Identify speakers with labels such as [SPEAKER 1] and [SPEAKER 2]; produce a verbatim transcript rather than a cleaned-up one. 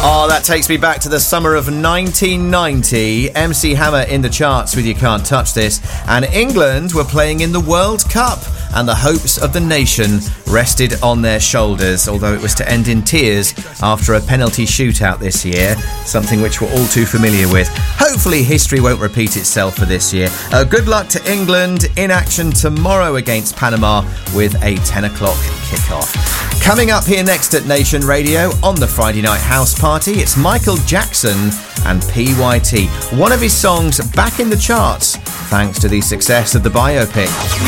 [SPEAKER 1] Oh, that takes me back to the summer of nineteen ninety. M C Hammer in the charts with You Can't Touch This. And England were playing in the World Cup. And the hopes of the nation rested on their shoulders, although it was to end in tears after a penalty shootout this year, something which we're all too familiar with. Hopefully history won't repeat itself for this year. Uh, good luck to England in action tomorrow against Panama with a ten o'clock kickoff. Coming up here next at Nation Radio on the Friday Night House Party, it's Michael Jackson and P Y T. One of his songs back in the charts thanks to the success of the biopic.